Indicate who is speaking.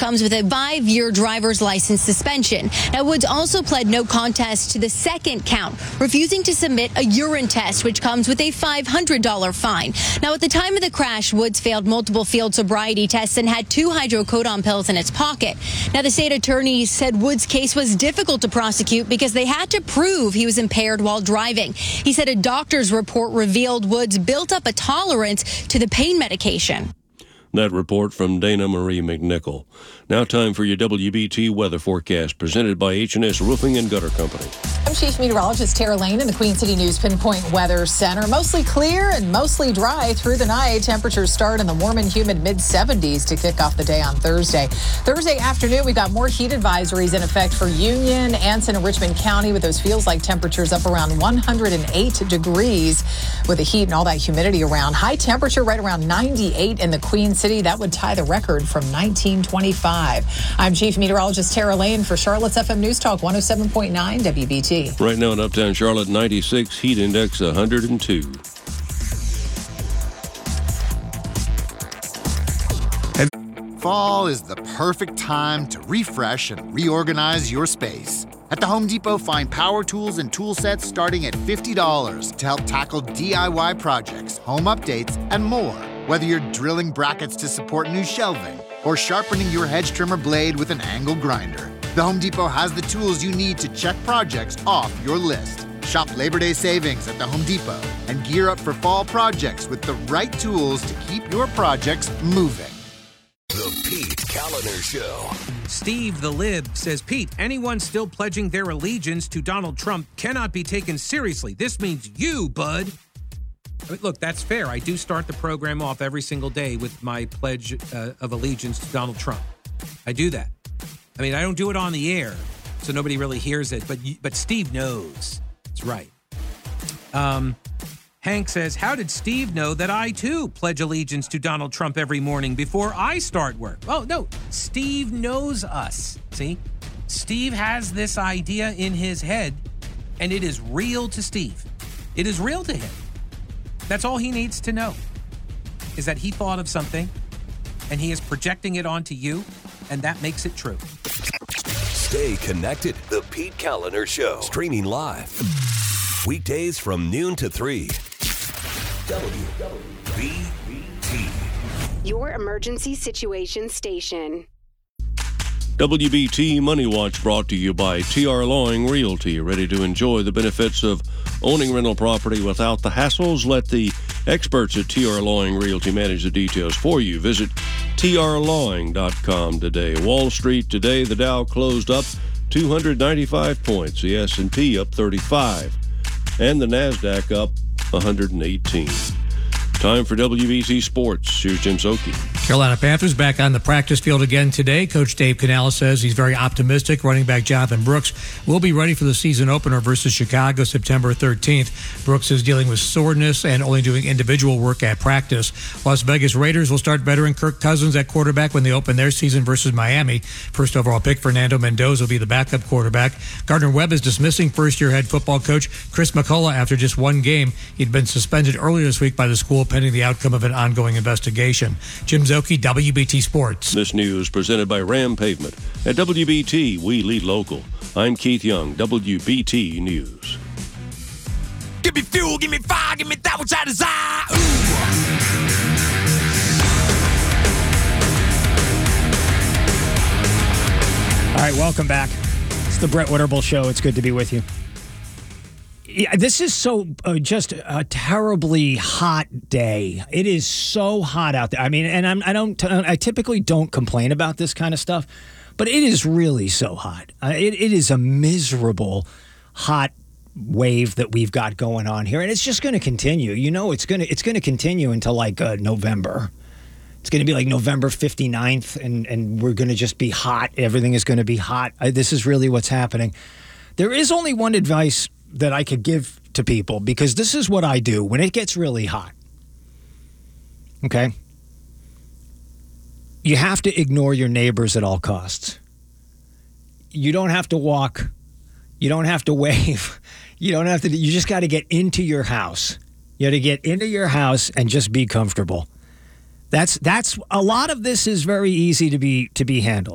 Speaker 1: comes with a 5-year driver's license suspension. Now, Woods also pled no contest to the second count, refusing to submit a urine test, which comes with a $500 fine. Now, at the time of the crash, Woods failed multiple field sobriety tests and had 2 hydrocodone pills in its pocket. Now, the state attorney said Woods' case was difficult to prosecute because they had to prove he was impaired while driving. He said a doctor's report revealed Woods built up a tolerance to the pain medication.
Speaker 2: That report from Dana Marie McNichol. Now time for your WBT weather forecast presented by H&S Roofing and Gutter Company.
Speaker 3: I'm Chief Meteorologist Tara Lane in the Queen City News Pinpoint Weather Center. Mostly clear and mostly dry through the night. Temperatures start in the warm and humid mid-70s to kick off the day on Thursday. Thursday afternoon, we got more heat advisories in effect for Union, Anson, and Richmond County with those feels-like temperatures up around 108 degrees with the heat and all that humidity around. High temperature right around 98 in the Queen City. That would tie the record from 1925. I'm Chief Meteorologist Tara Lane for Charlotte's FM News Talk 107.9 WBT.
Speaker 2: Right now in Uptown Charlotte, 96, heat index 102.
Speaker 4: Fall is the perfect time to refresh and reorganize your space. At the Home Depot, find power tools and tool sets starting at $50 to help tackle DIY projects, home updates, and more. Whether you're drilling brackets to support new shelving or sharpening your hedge trimmer blade with an angle grinder, the Home Depot has the tools you need to check projects off your list. Shop Labor Day savings at the Home Depot and gear up for fall projects with the right tools to keep your projects moving.
Speaker 5: The Pete Kaliner Show.
Speaker 6: Steve the Lib says, Pete, anyone still pledging their allegiance to Donald Trump cannot be taken seriously. This means you, bud. I mean, look, that's fair. I do start the program off every single day with my pledge of allegiance to Donald Trump. I do that. I mean, I don't do it on the air, so nobody really hears it, but Steve knows. That's right. Hank says, how did Steve know that I, too, pledge allegiance to Donald Trump every morning before I start work? Oh, no, Steve knows us. See? Steve has this idea in his head, and it is real to Steve. It is real to him. That's all he needs to know, is that he thought of something, and he is projecting it onto you, and that makes it true.
Speaker 5: Stay connected. The Pete Kaliner Show. Streaming live. Weekdays from noon to 3. WBT.
Speaker 7: Your emergency situation station.
Speaker 2: WBT Money Watch brought to you by TR Lawing Realty. Ready to enjoy the benefits of owning rental property without the hassles? Let the experts at TR Lawing Realty manage the details for you. Visit trlawing.com today. Wall Street today, the Dow closed up 295 points. The S&P up 35. And the NASDAQ up 118. Time for WBT Sports. Here's Jim Szoke.
Speaker 8: Carolina Panthers back on the practice field again today. Coach Dave Canales says he's very optimistic. Running back Jonathan Brooks will be ready for the season opener versus Chicago September 13th. Brooks is dealing with soreness and only doing individual work at practice. Las Vegas Raiders will start veteran Kirk Cousins at quarterback when they open their season versus Miami. First overall pick Fernando Mendoza will be the backup quarterback. Gardner Webb is dismissing first-year head football coach Chris McCullough after just one game. He'd been suspended earlier this week by the school pending the outcome of an ongoing investigation. Jim Szoke, WBT Sports.
Speaker 2: This news presented by Ram Pavement. At WBT, we lead local. I'm Keith Young, WBT News.
Speaker 9: Give me fuel, give me fire, give me that which I desire.
Speaker 10: All right, welcome back. It's the Brett Winterble Show. It's good to be with you. Yeah, this is just a terribly hot day. It is so hot out there. I mean, and I typically don't complain about this kind of stuff, but it is really so hot. It is a miserable hot wave that we've got going on here, and it's just going to continue. You know, it's going to continue until like November. It's going to be like November 59th, and we're going to just be hot. Everything is going to be hot. This is really what's happening. There is only one advice that I could give to people, because this is what I do when it gets really hot. Okay? You have to ignore your neighbors at all costs. You don't have to walk. You don't have to wave. You just got to get into your house. You got to get into your house and just be comfortable. That's a lot of this is very easy to be handled.